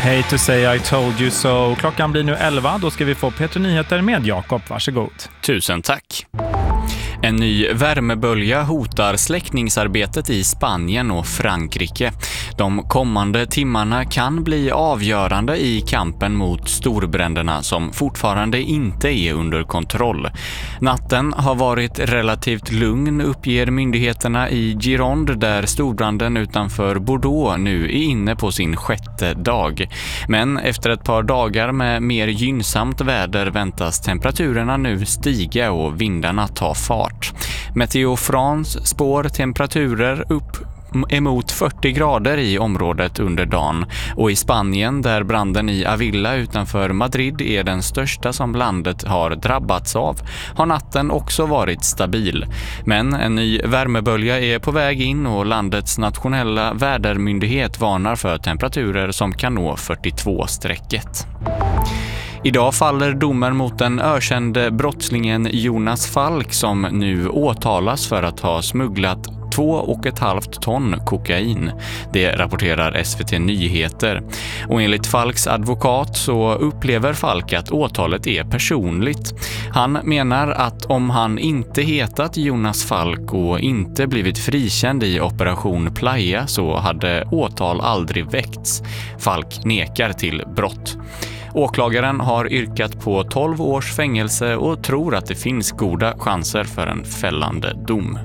Hej to say I told you so. Klockan blir nu 11. Då ska vi få P3 Nyheter med Jakob. Varsågod. Tusen tack. En ny värmebölja hotar släckningsarbetet i Spanien och Frankrike. De kommande timmarna kan bli avgörande i kampen mot storbränderna som fortfarande inte är under kontroll. Natten har varit relativt lugn, uppger myndigheterna i Gironde, där storbranden utanför Bordeaux nu är inne på sin 6:e dag. Men efter ett par dagar med mer gynnsamt väder väntas temperaturerna nu stiga och vindarna ta fart. Meteo France spår temperaturer upp emot 40 grader i området under dagen, och i Spanien, där branden i Avila utanför Madrid är den största som landet har drabbats av, har natten också varit stabil. Men en ny värmebölja är på väg in och landets nationella vädermyndighet varnar för temperaturer som kan nå 42-strecket. Idag faller domen mot den ökände brottslingen Jonas Falk, som nu åtalas för att ha smugglat 2,5 ton kokain. Det rapporterar SVT Nyheter. Och enligt Falks advokat så upplever Falk att åtalet är personligt. Han menar att om han inte hetat Jonas Falk och inte blivit frikänd i Operation Playa så hade åtal aldrig väckts. Falk nekar till brott. Åklagaren har yrkat på 12 års fängelse och tror att det finns goda chanser för en fällande dom.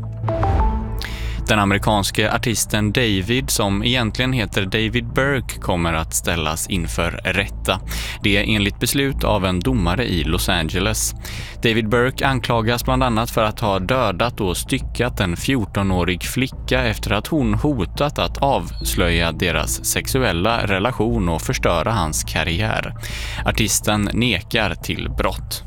Den amerikanske artisten David, som egentligen heter David Burke, kommer att ställas inför rätta. Det är enligt beslut av en domare i Los Angeles. David Burke anklagas bland annat för att ha dödat och styckat en 14-årig flicka efter att hon hotat att avslöja deras sexuella relation och förstöra hans karriär. Artisten nekar till brott.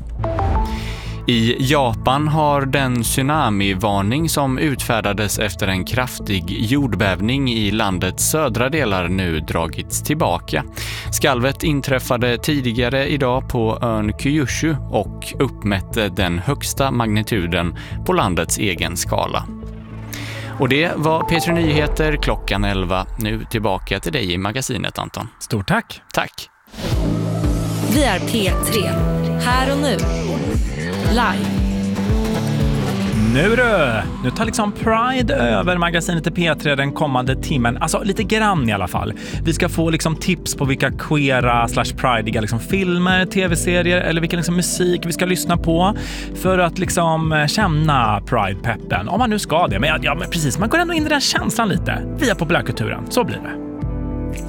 I Japan har den tsunamivarning som utfärdades efter en kraftig jordbävning i landets södra delar nu dragits tillbaka. Skalvet inträffade tidigare idag på ön Kyushu och uppmätte den högsta magnituden på landets egen skala. Och det var P3 Nyheter klockan 11. Nu tillbaka till dig i magasinet, Anton. Stort tack. Tack. Vi är P3. Här och nu. Live. Nu tar liksom Pride över magasinet i P3 den kommande timmen. Alltså lite grann i alla fall. Vi ska få liksom tips på vilka queera /prideiga liksom filmer, tv-serier eller vilken liksom musik vi ska lyssna på för att liksom känna Pride-peppen. Om man nu ska det. Men ja, men precis, man går ändå in i den känslan lite via populärkulturen. Så blir det.